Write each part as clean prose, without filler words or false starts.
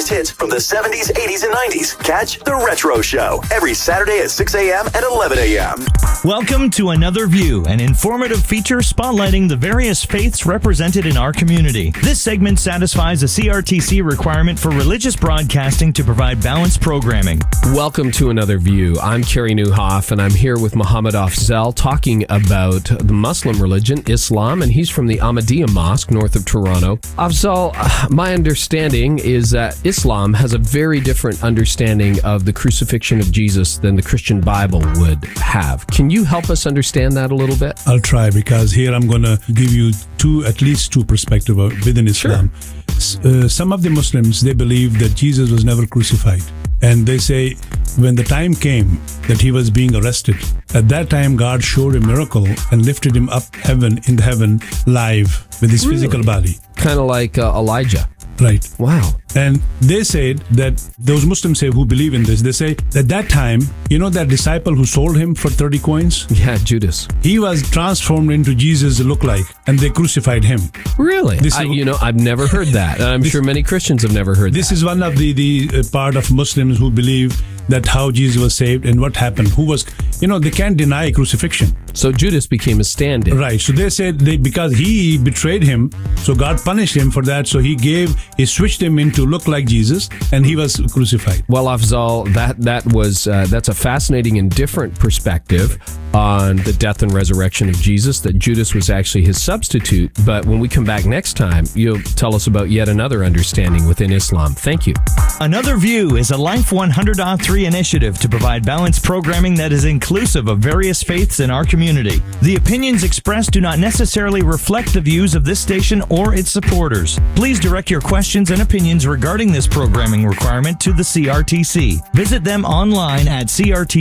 greatest hits from the 70s, 80s, and 90s. Catch The Retro Show every Saturday at 6 a.m. and 11 a.m. Welcome to Another View, an informative feature spotlighting the various faiths represented in our community. This segment satisfies a CRTC requirement for religious broadcasting to provide balanced programming. Welcome to Another View. I'm Kerry Newhoff, and I'm here with Mohammed Afzal talking about the Muslim religion, Islam, and he's from the Ahmadiyya Mosque north of Toronto. Afzal, my understanding is that Islam has a very different understanding of the crucifixion of Jesus than the Christian Bible would have. Can you help us understand that a little bit? I'll try, because here I'm going to give you at least two perspectives within Islam. Sure. Some of the Muslims, they believe that Jesus was never crucified. And they say when the time came that he was being arrested, at that time God showed a miracle and lifted him up in heaven live with his physical body. Kind of like Elijah. Right. Wow. And they said that, those Muslims who believe in this, they say that that time, you know that disciple who sold him for 30 coins? Yeah, Judas. He was transformed into Jesus' look-like, and they crucified him. Really? I've never heard that. And I'm sure many Christians have never heard that. This is one of the part of Muslims who believe that how Jesus was saved and what happened. They can't deny crucifixion. So Judas became a stand-in. Right. So they said because he betrayed him, so God punished him for that. So he switched him into look like Jesus, and he was crucified. Well, Afzal, that's a fascinating and different perspective on the death and resurrection of Jesus, that Judas was actually his substitute. But when we come back next time, you'll tell us about yet another understanding within Islam. Thank you. Another View is a Life 100.3 initiative to provide balanced programming that is inclusive of various faiths in our community. The opinions expressed do not necessarily reflect the views of this station or its supporters. Please direct your questions and opinions regarding this programming requirement to the CRTC. Visit them online at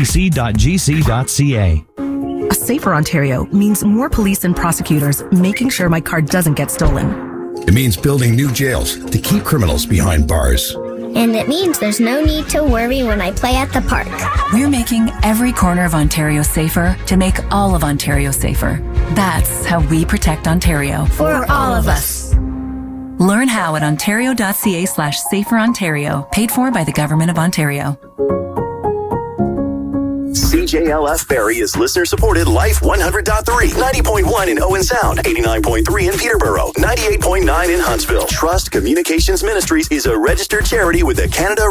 crtc.gc.ca. A safer Ontario means more police and prosecutors making sure my car doesn't get stolen. It means building new jails to keep criminals behind bars. And it means there's no need to worry when I play at the park. We're making every corner of Ontario safer to make all of Ontario safer. That's how we protect Ontario. For all of us. Learn how at ontario.ca/saferontario, paid for by the Government of Ontario. CJLF Barrie is listener-supported Life 100.3, 90.1 in Owen Sound, 89.3 in Peterborough, 98.9 in Huntsville. Trust Communications Ministries is a registered charity with the Canada